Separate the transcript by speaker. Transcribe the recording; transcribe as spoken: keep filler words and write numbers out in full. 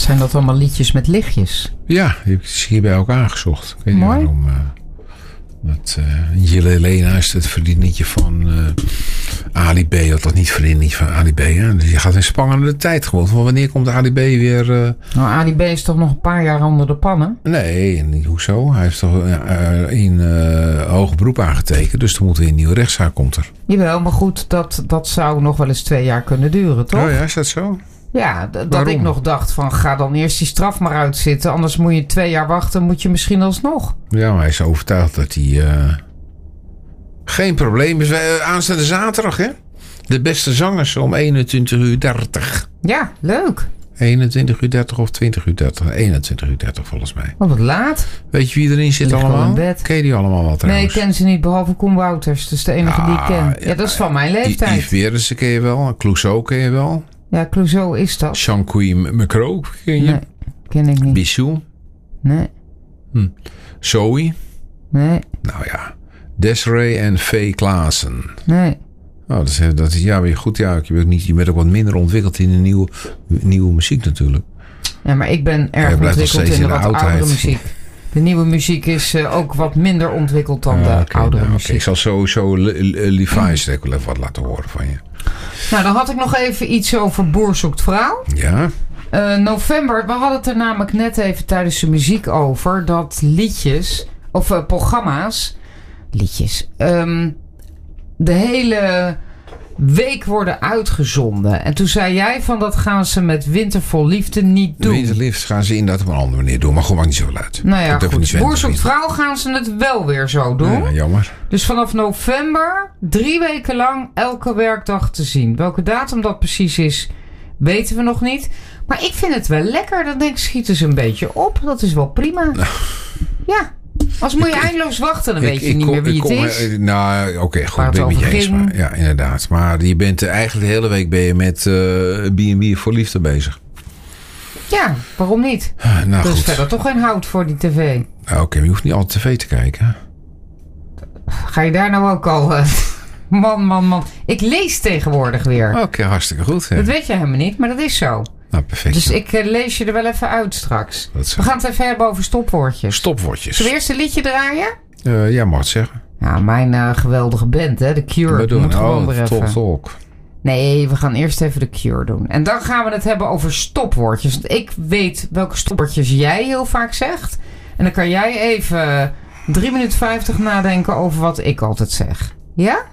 Speaker 1: Zijn dat allemaal liedjes met lichtjes?
Speaker 2: Ja, die heb ik hier bij elkaar gezocht. Ik weet niet
Speaker 1: Mooi.
Speaker 2: waarom. Uh, dat, uh, Jille Lena is het vriendinnetje van uh, Ali B. Dat was niet vriendinnetje van Ali B. Hè? Dus je gaat in spannende tijd gewoon. Van wanneer komt Ali B weer... Uh...
Speaker 1: Nou, Ali B is toch nog een paar jaar onder de pannen?
Speaker 2: Nee, niet, hoezo? Hij heeft toch uh, in uh, hoger beroep aangetekend. Dus er moet weer een nieuwe rechtszaak komt er.
Speaker 1: Jawel, maar goed, dat, dat zou nog wel eens twee jaar kunnen duren, toch?
Speaker 2: Oh ja, is dat zo?
Speaker 1: Ja, d- dat ik nog dacht van ga dan eerst die straf maar uitzitten. Anders moet je twee jaar wachten, moet je misschien alsnog.
Speaker 2: Ja, maar hij is overtuigd dat hij... Uh, geen probleem is. Uh, aanstaande zaterdag, hè? De beste zangers om eenentwintig uur dertig.
Speaker 1: Ja, leuk.
Speaker 2: eenentwintig uur dertig of twintig uur dertig? eenentwintig uur dertig volgens mij.
Speaker 1: Oh, wat laat.
Speaker 2: Weet je wie erin zit
Speaker 1: Ligt
Speaker 2: allemaal?
Speaker 1: al in bed.
Speaker 2: Ken je die allemaal wel trouwens?
Speaker 1: Nee, ik ken ze niet, behalve Koen Wouters. Dat is de enige
Speaker 2: ah,
Speaker 1: die ik ken. Ja,
Speaker 2: ja,
Speaker 1: dat is van mijn leeftijd.
Speaker 2: Yves Berensen ken je wel. Clouseau ken je wel.
Speaker 1: Ja, Clouseau is dat.
Speaker 2: Jean-Couy Mecro ken je?
Speaker 1: Nee, ken ik niet.
Speaker 2: Bissou?
Speaker 1: Nee.
Speaker 2: Hm. Zoe?
Speaker 1: Nee.
Speaker 2: Nou ja. Desiree en Faye Klaassen.
Speaker 1: Nee.
Speaker 2: Oh, dat is, dat is ja, weer goed. Ja, je bent, niet, je bent ook wat minder ontwikkeld in de nieuwe, nieuwe muziek natuurlijk.
Speaker 1: Ja, maar ik ben erg ontwikkeld in de, in de wat oudere muziek. De nieuwe muziek is uh, ook wat minder ontwikkeld dan
Speaker 2: ah,
Speaker 1: de
Speaker 2: okay,
Speaker 1: oudere
Speaker 2: nou,
Speaker 1: muziek.
Speaker 2: Okay. Ik zal sowieso Levi's wel even wat laten horen van je.
Speaker 1: Nou, dan had ik nog even iets over Boer zoekt vrouw.
Speaker 2: Ja.
Speaker 1: Uh, november, we hadden het er namelijk net even tijdens de muziek over. Dat liedjes, of uh, programma's, liedjes, um, de hele week worden uitgezonden. En toen zei jij van dat gaan ze met Wintervol Liefde niet doen.
Speaker 2: Winterliefde gaan ze inderdaad op een andere manier doen. Maar gewoon maakt niet zoveel uit.
Speaker 1: Nou ja, goed. Boer zoekt vrouw gaan ze het wel weer zo doen.
Speaker 2: Ja, jammer.
Speaker 1: Dus vanaf november drie weken lang elke werkdag te zien. Welke datum dat precies is, weten we nog niet. Maar ik vind het wel lekker. Dan denk ik, schieten ze een beetje op. Dat is wel prima. Nou. Ja. Als moet je ik, eindeloos wachten, dan ik, weet je ik, niet ik, meer wie het kom, is.
Speaker 2: Nou, oké, okay, goed. Ben ik met je eens. Maar, ja, inderdaad. Maar je bent eigenlijk de hele week ben je met uh, B en B voor liefde bezig.
Speaker 1: Ja, waarom niet?
Speaker 2: Uh, nou,
Speaker 1: er is
Speaker 2: goed.
Speaker 1: verder toch geen hout voor die tv.
Speaker 2: Uh, oké, okay, maar je hoeft niet altijd tv te kijken.
Speaker 1: Ga je daar nou ook al... Uh, man, man, man. Ik lees tegenwoordig weer.
Speaker 2: Oké, okay, hartstikke goed. Ja.
Speaker 1: Dat weet je helemaal niet, maar dat is zo.
Speaker 2: Nou, perfect.
Speaker 1: Dus ik uh, lees je er wel even uit straks. We gaan het even hebben over stopwoordjes.
Speaker 2: Stopwoordjes.
Speaker 1: Zullen we eerst een liedje draaien?
Speaker 2: Uh, ja, mag het zeggen.
Speaker 1: Ja, mijn uh, geweldige band, hè. The Cure.
Speaker 2: We
Speaker 1: moet gewoon
Speaker 2: oh,
Speaker 1: weer even.
Speaker 2: Talk, talk.
Speaker 1: Nee, we gaan eerst even The Cure doen. En dan gaan we het hebben over stopwoordjes. Want ik weet welke stopwoordjes jij heel vaak zegt. En dan kan jij even drie minuten vijftig nadenken over wat ik altijd zeg. Ja?